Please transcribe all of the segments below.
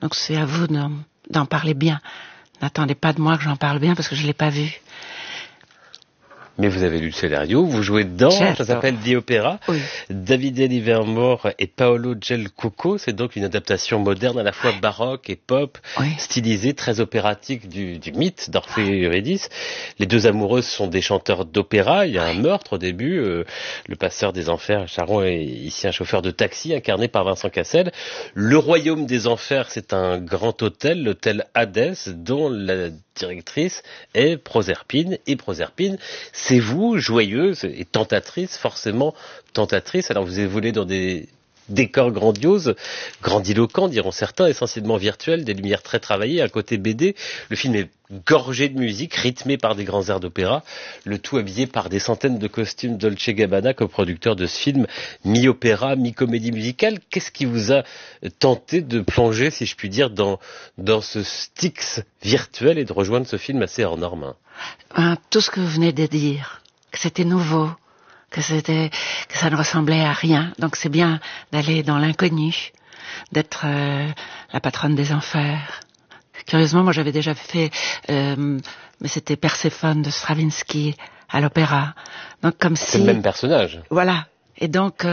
Donc c'est à vous d'en parler bien. N'attendez pas de moi que j'en parle bien parce que je l'ai pas vu. Mais vous avez lu le scénario, vous jouez dedans, ça s'appelle The Opera. Oui. Davide Livermore et Paolo Gel Coco, c'est donc une adaptation moderne à la fois baroque et pop, stylisée, très opératique du mythe d'Orphée et Eurydice. Les deux amoureuses sont des chanteurs d'opéra, il y a un meurtre au début, le passeur des enfers, Charon, est ici un chauffeur de taxi incarné par Vincent Cassel. Le royaume des enfers, c'est un grand hôtel, l'hôtel Hadès, dont la directrice est Proserpine, et Proserpine, c'est vous, joyeuse et tentatrice, forcément tentatrice. Alors vous évoluez dans des décors grandioses, grandiloquents diront certains, essentiellement virtuels, des lumières très travaillées, un côté BD. Le film est gorgé de musique, rythmé par des grands airs d'opéra, le tout habillé par des centaines de costumes Dolce & Gabbana, coproducteur de ce film, mi-opéra, mi-comédie musicale. Qu'est-ce qui vous a tenté de plonger, si je puis dire, dans ce Styx virtuel et de rejoindre ce film assez hors norme? Tout ce que vous venez de dire, que c'était nouveau, que ça ne ressemblait à rien. Donc c'est bien d'aller dans l'inconnu, d'être la patronne des enfers. Curieusement, moi j'avais déjà fait, mais c'était Perséphone de Stravinsky à l'opéra. Donc comme si... C'est le même personnage. Voilà. Et donc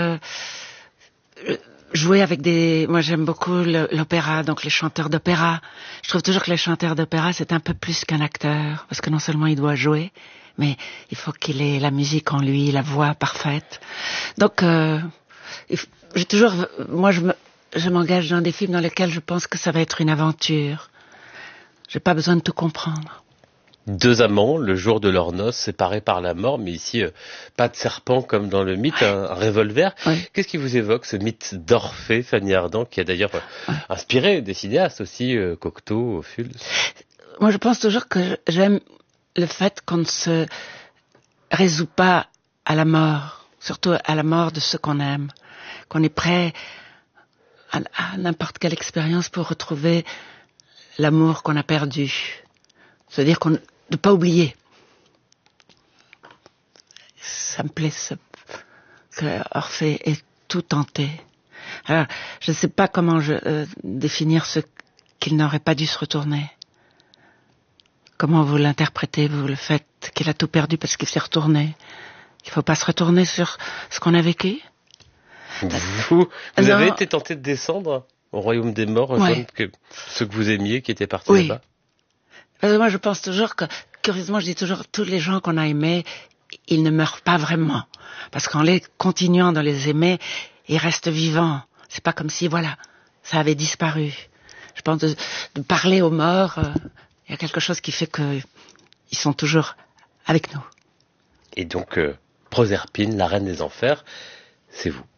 jouer avec moi j'aime beaucoup l'opéra, donc les chanteurs d'opéra. Je trouve toujours que les chanteurs d'opéra c'est un peu plus qu'un acteur, parce que non seulement il doit jouer, mais il faut qu'il ait la musique en lui, la voix parfaite. Donc j'ai toujours, moi je m'engage dans des films dans lesquels je pense que ça va être une aventure. J'ai pas besoin de tout comprendre. Deux amants, le jour de leur noces, séparés par la mort, mais ici, pas de serpent comme dans le mythe, un revolver. Qu'est-ce qui vous évoque, ce mythe d'Orphée, Fanny Ardant, qui a d'ailleurs inspiré des cinéastes aussi, Cocteau, Ophuls? Moi, je pense toujours que j'aime le fait qu'on ne se résout pas à la mort, surtout à la mort de ceux qu'on aime, qu'on est prêt à n'importe quelle expérience pour retrouver l'amour qu'on a perdu. C'est-à-dire de ne pas oublier. Ça me plaît que Orphée ait tout tenté. Alors, je ne sais pas comment définir ce qu'il n'aurait pas dû se retourner. Comment vous l'interprétez, vous, le fait qu'il a tout perdu parce qu'il s'est retourné? Il ne faut pas se retourner sur ce qu'on a vécu? Vous avez été tenté de descendre au royaume des morts, ceux que vous aimiez, qui étaient partis là-bas? Moi, je pense toujours que, curieusement, je dis toujours, tous les gens qu'on a aimés, ils ne meurent pas vraiment. Parce qu'en les continuant de les aimer, ils restent vivants. C'est pas comme si, voilà, ça avait disparu. Je pense de parler aux morts, il y a quelque chose qui fait qu'ils sont toujours avec nous. Et donc, Proserpine, la reine des enfers, c'est vous.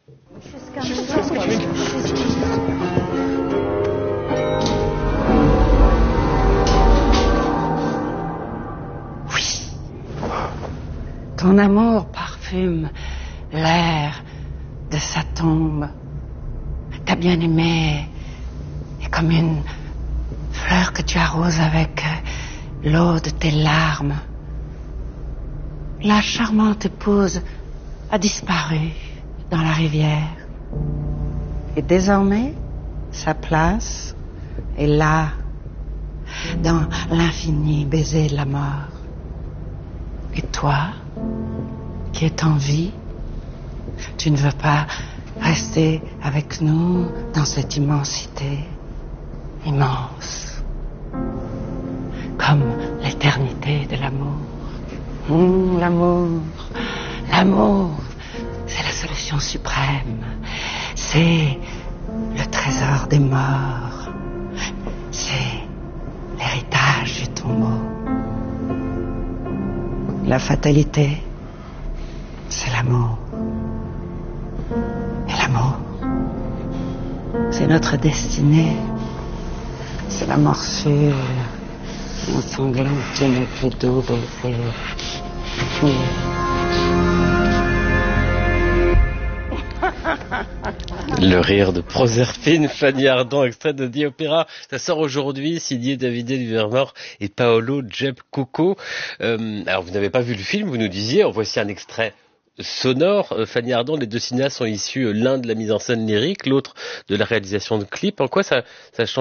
Ton amour parfume l'air de sa tombe. Ta bien-aimée est comme une fleur que tu arroses avec l'eau de tes larmes. La charmante épouse a disparu dans la rivière. Et désormais, sa place est là, dans l'infini baiser de la mort. Et toi, qui es en vie, tu ne veux pas rester avec nous dans cette immensité immense, comme l'éternité de l'amour. L'amour, c'est la solution suprême, c'est le trésor des morts, c'est l'héritage du tombeau. La fatalité, c'est l'amour. Et l'amour, c'est notre destinée. C'est la morsure ensanglante de mes plus doux baisers. Le rire de Proserpine, Fanny Ardant, extrait de The Opera. Ça sort aujourd'hui, signé Davide Livermore et Paolo Gel Coco. Alors, vous n'avez pas vu le film, vous nous disiez. En voici un extrait sonore. Fanny Ardant, les deux cinéastes sont issus, l'un de la mise en scène lyrique, l'autre de la réalisation de clips. En quoi ça change